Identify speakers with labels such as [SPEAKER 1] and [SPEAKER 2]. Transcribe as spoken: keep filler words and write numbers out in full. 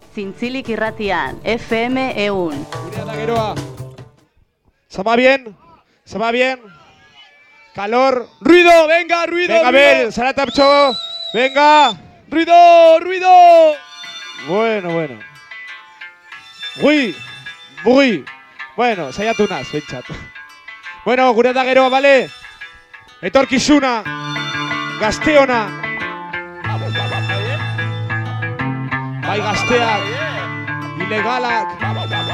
[SPEAKER 1] Zintzilik irratian, F M eun.
[SPEAKER 2] Gurea da geroa. ¿Se va bien? ¿Se va bien? Calor. ¡Ruido! ¡Venga, ruido!
[SPEAKER 3] Venga,
[SPEAKER 2] ruido.
[SPEAKER 3] Abel, Saratapcho. Venga.
[SPEAKER 2] ¡Ruido! ¡Ruido!
[SPEAKER 3] Bueno, bueno. Ui, bui. Bueno, saiatu naz, bentsat. Bueno, gure da geroa, bale? Etorkizuna. Gazteona. Bai gazteak. Ilegalak.